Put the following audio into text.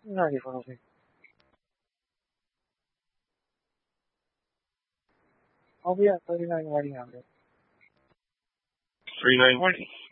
Not even okay. I'll be at 39 wedding out there. 39 wedding.